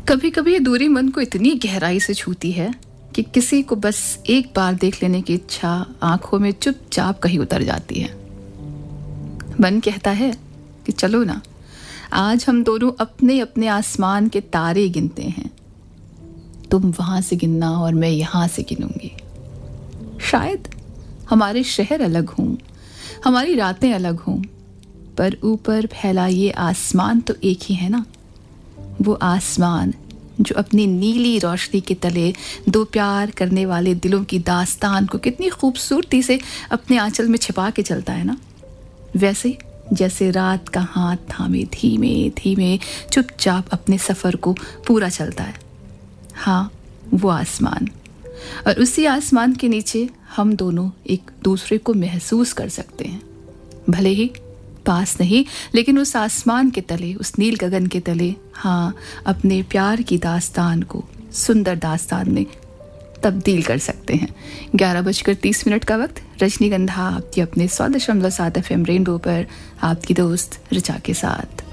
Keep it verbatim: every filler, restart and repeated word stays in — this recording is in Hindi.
कभी कभी ये दूरी मन को इतनी गहराई से छूती है कि किसी को बस एक बार देख लेने की इच्छा आंखों में चुपचाप कहीं उतर जाती है। मन कहता है कि चलो ना, आज हम दोनों अपने अपने आसमान के तारे गिनते हैं। तुम वहां से गिनना और मैं यहां से गिनूंगी। शायद हमारे शहर अलग हों, हमारी रातें अलग हों, पर ऊपर फैला ये आसमान तो एक ही है ना। वो आसमान जो अपनी नीली रोशनी के तले दो प्यार करने वाले दिलों की दास्तान को कितनी खूबसूरती से अपने आंचल में छिपा के चलता है ना। वैसे जैसे रात का हाथ थामे धीमे धीमे चुपचाप अपने सफ़र को पूरा चलता है। हाँ, वो आसमान, और उसी आसमान के नीचे हम दोनों एक दूसरे को महसूस कर सकते हैं। भले ही पास नहीं, लेकिन उस आसमान के तले, उस नील गगन के तले, हाँ, अपने प्यार की दास्तान को सुंदर दास्तान में तब्दील कर सकते हैं। ग्यारह बजकर तीस मिनट का वक्त। रजनीगंधा आपकी अपने सौ दशमलव सात एफ एम रेनबो पर आपकी दोस्त ऋचा के साथ।